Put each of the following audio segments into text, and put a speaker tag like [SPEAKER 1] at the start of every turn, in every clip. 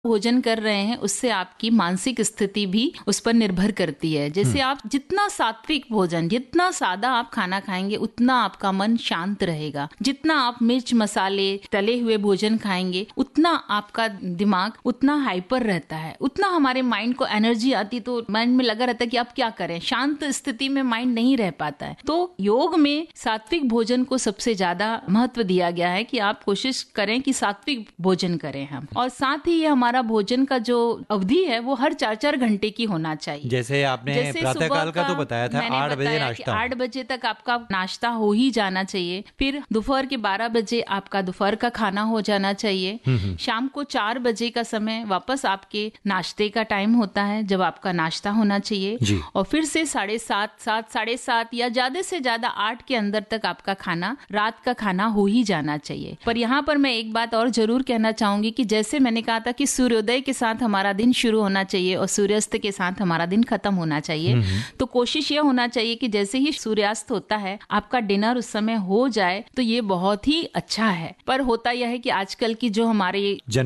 [SPEAKER 1] भोजन कर रहे हैं उससे आपकी मानसिक स्थिति भी उस पर निर्भर करती है। जैसे आप जितना सात्विक भोजन, जितना सादा आप खाना खाएंगे उतना आपका मन शांत रहेगा। जितना आप मिर्च मसाले तले हुए भोजन खाएंगे उतना आपका दिमाग उतना हाइपर रहता है, उतना हमारे माइंड को एनर्जी आती, तो माइंड में लगा रहता है कि आप क्या करें। शांत स्थिति में माइंड नहीं रह पाता है। तो योग में सात्विक भोजन को सबसे ज्यादा महत्व दिया गया है कि आप कोशिश करें कि सात्विक भोजन करें हम। और साथ ही ये हमारा भोजन का जो अवधि है वो हर 4-4 घंटे की होना चाहिए।
[SPEAKER 2] जैसे आपने प्रातःकाल का तो बताया था 8 बजे नाश्ता,
[SPEAKER 1] 8 बजे तक आपका नाश्ता हो ही जाना चाहिए। फिर दोपहर के 12 बजे आपका दोपहर का खाना हो जाना चाहिए। शाम को 4 बजे का समय वापस आपके नाश्ते का टाइम होता है जब आपका नाश्ता होना चाहिए। और फिर से 7:30, 7:30 या ज्यादा से ज्यादा 8 के अंदर तक आपका खाना, रात का खाना हो ही जाना चाहिए। पर यहाँ पर मैं एक बात और जरूर कहना चाहूंगी कि जैसे मैंने कहा था कि सूर्योदय के साथ हमारा दिन शुरू होना चाहिए और सूर्यास्त के साथ हमारा दिन खत्म होना चाहिए। तो कोशिश यह होना चाहिए कि जैसे ही सूर्यास्त होता है आपका डिनर उस समय हो जाए तो ये बहुत ही अच्छा है। पर होता यह है कि आजकल की जो हमारी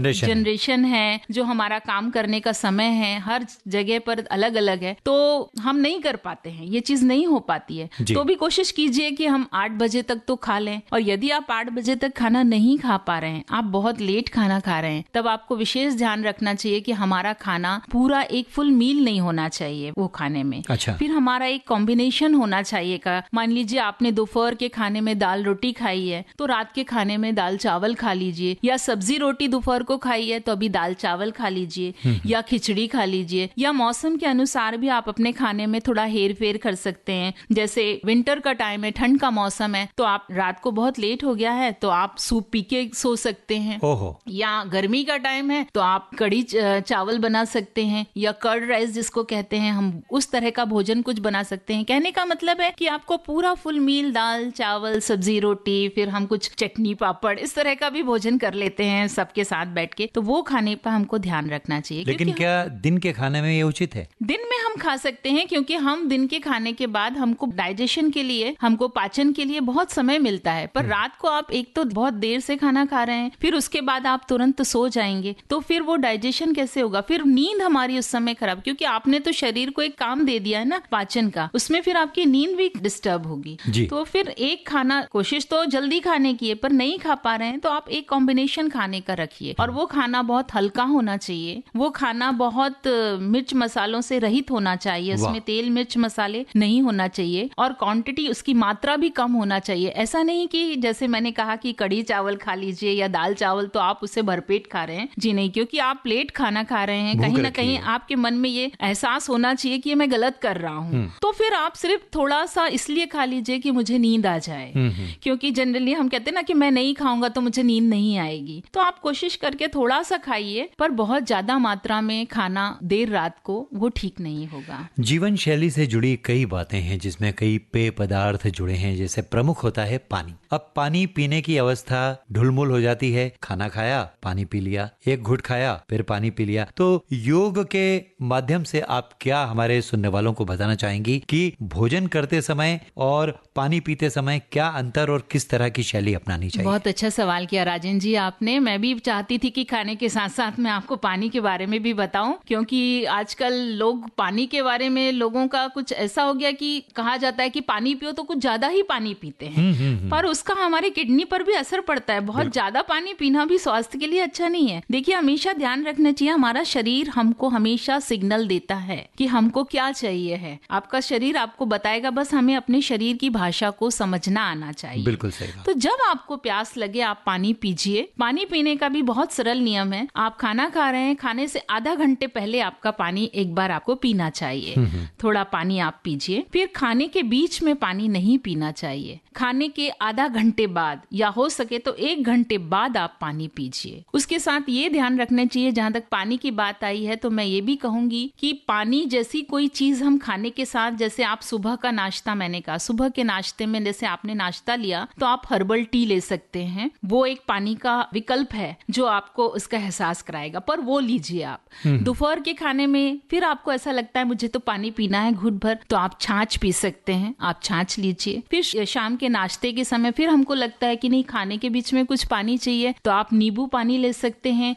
[SPEAKER 1] जनरेशन है, जो हमारा काम करने का समय है, हर जगह पर अलग अलग है, तो हम नहीं कर पाते हैं, ये चीज नहीं हो पाती है। तो भी कोशिश कीजिए कि हम 8 बजे तक तो खा लें। और यदि आप 8 बजे तक खाना नहीं खा पा रहे हैं, आप बहुत लेट खाना खा रहे हैं, तब आपको विशेष ध्यान रखना चाहिए कि हमारा खाना पूरा एक फुल मील नहीं होना चाहिए वो खाने में।
[SPEAKER 2] अच्छा।
[SPEAKER 1] फिर हमारा एक कॉम्बिनेशन होना चाहिए का, मान लीजिए आपने दोपहर के खाने में दाल रोटी खाई है तो रात के खाने में दाल चावल खा लीजिए, या सब्जी रोटी दोपहर को खाई है तो अभी दाल चावल खा लीजिए, या खिचड़ी खा लीजिए। या मौसम के अनुसार भी आप अपने खाने में थोड़ा हेर फेर कर सकते हैं। जैसे विंटर का टाइम है, ठंड का मौसम है, तो आप रात को बहुत लेट हो गया है तो आप सूप पी के सो सकते हैं। या गर्मी का टाइम है तो आप कढ़ी चावल बना सकते हैं, या कर्ड राइस जिसको कहते हैं, हम उस तरह का भोजन कुछ बना सकते हैं। कहने का मतलब है कि आपको पूरा फुल मील दाल चावल सब्जी रोटी, फिर हम कुछ चटनी पापड़ इस तरह का भी भोजन कर लेते हैं सबके साथ बैठ के, तो वो खाने पर हमको ध्यान रखना चाहिए।
[SPEAKER 2] लेकिन क्या दिन के खाने में ये उचित है?
[SPEAKER 1] दिन में हम खा सकते हैं, क्योंकि हम दिन के खाने के बाद हमको डाइजेशन के लिए, हमको पाचन के लिए बहुत समय मिलता है। पर रात को आप एक तो बहुत देर से खाना खा रहे हैं, फिर उसके बाद आप तुरंत सो जाएंगे, तो फिर वो डाइजेशन कैसे होगा? फिर नींद हमारी उस समय खराब, क्योंकि आपने तो शरीर को एक काम दे दिया है ना पाचन का, उसमें फिर आपकी नींद भी डिस्टर्ब होगी। तो फिर एक खाना, कोशिश तो जल्दी खाने की है, पर नहीं खा पा रहे हैं तो आप एक कॉम्बिनेशन खाने का रखिए। और वो खाना बहुत हल्का होना चाहिए, वो खाना बहुत मिर्च मसालों से रहित होना चाहिए, उसमें तेल मिर्च मसाले नहीं होना चाहिए, और क्वांटिटी उसकी मात्रा भी कम होना चाहिए। ऐसा नहीं कि जैसे मैंने कहा कि कढ़ी चावल खा लीजिए या दाल चावल तो आप उसे भरपेट खा रहे हैं, जी नहीं, क्योंकि आप प्लेट खाना खा रहे हैं, कहीं ना कहीं आपके मन में ये एहसास होना चाहिए कि मैं गलत कर रहा हूँ। तो फिर आप सिर्फ थोड़ा सा इसलिए खा लीजिए कि मुझे नींद आ जाए, क्योंकि जनरली हम कहते हैं ना कि मैं नहीं खाऊंगा तो मुझे नींद नहीं आएगी। तो आप कोशिश करके थोड़ा सा खाइए, पर बहुत ज्यादा मात्रा में खाना देर रात को वो ठीक नहीं होगा।
[SPEAKER 2] जीवन शैली से जुड़ी कई बातें हैं जिसमें कई पेय पदार्थ जुड़े हैं, जैसे प्रमुख होता है पानी। अब पानी पीने की अवस्था ढुलमुल हो जाती है, खाना खाया पानी पी लिया, एक घुट खाया फिर पानी पी लिया। तो योग के माध्यम से आप क्या हमारे सुनने वालों को बताना चाहेंगी कि भोजन करते समय और पानी पीते समय क्या अंतर और किस तरह की शैली अपनानी चाहिए?
[SPEAKER 1] बहुत अच्छा सवाल किया राजेंद्र जी आपने। मैं भी चाहती थी कि खाने के साथ साथ मैं आपको पानी के बारे में भी बताऊं, क्योंकि आजकल लोग पानी के बारे में, लोगों का कुछ ऐसा हो गया कि कहा जाता है कि पानी पियो तो कुछ ज्यादा ही पानी पीते हैं, पर उसका हमारी किडनी पर भी असर पड़ता है। बहुत ज्यादा पानी पीना भी स्वास्थ्य के लिए अच्छा नहीं है। देखिए, हमेशा ध्यान रखना चाहिए, हमारा शरीर हमको हमेशा सिग्नल देता है कि हमको क्या चाहिए है। आपका शरीर आपको बताएगा, बस हमें अपने शरीर की भाषा को समझना आना चाहिए।
[SPEAKER 2] बिल्कुल सही।
[SPEAKER 1] तो जब आपको प्यास लगे आप पानी पीजिए। पानी पीने का भी बहुत सरल नियम है। आप खाना खा रहे हैं, खाने से आधा घंटे पहले आपका पानी एक बार आपको पीना चाहिए। थोड़ा पानी आप पीजिए। फिर खाने के बीच में पानी नहीं पीना चाहिए। खाने के आधा घंटे बाद या हो सके तो 1 घंटे बाद आप पानी पीजिए। उसके साथ ये ध्यान रखना चाहिए, जहां तक पानी की बात आई है तो मैं ये भी कहूंगी कि पानी जैसी कोई चीज हम खाने के साथ, जैसे आप सुबह का नाश्ता, मैंने कहा सुबह के नाश्ते में जैसे आपने नाश्ता लिया तो आप हर्बल टी ले सकते हैं। वो एक पानी का विकल्प है जो आपको उसका एहसास कराएगा, पर वो लीजिए आप। दोपहर के खाने में फिर आपको ऐसा लगता है मुझे तो पानी पीना है घुट भर, तो आप छाछ पी सकते हैं, आप छाछ लीजिए। फिर शाम के नाश्ते के समय फिर हमको लगता है कि नहीं, खाने के बीच में कुछ पानी चाहिए, तो आप नींबू पानी ले सकते हैं या हर्बल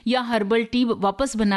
[SPEAKER 1] हर्बल टी वापस बना